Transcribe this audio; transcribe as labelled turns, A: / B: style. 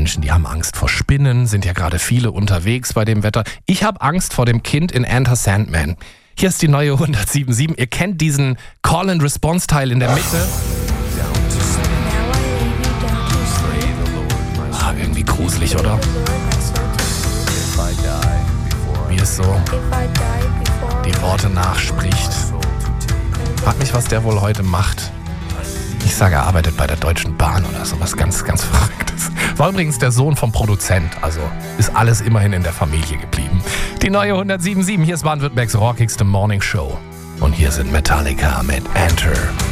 A: Menschen, die haben Angst vor Spinnen, sind ja gerade viele unterwegs bei dem Wetter. Ich habe Angst vor dem Kind in Enter Sandman. Hier ist die neue 107.7. Ihr kennt diesen Call-and-Response-Teil in der Mitte. Irgendwie gruselig, oder? Wie es so die Worte nachspricht. Frag mich, was der wohl heute macht. Ich sage, er arbeitet bei der Deutschen Bahn oder sowas ganz, ganz Verrücktes. War übrigens der Sohn vom Produzent, also ist alles immerhin in der Familie geblieben. Die neue 107.7, hier ist Baden-Württembergs rockigste Morning Show. Und hier sind Metallica mit Enter.